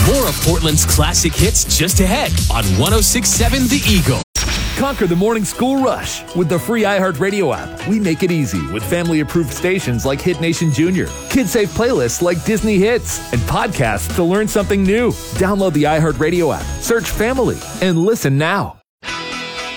More of Portland's classic hits just ahead on 106.7 The Eagle. Conquer the morning school rush with the free iHeartRadio app. We make it easy with family-approved stations like Hit Nation Junior, kid-safe playlists like Disney Hits, and podcasts to learn something new. Download the iHeartRadio app, search Family, and listen now.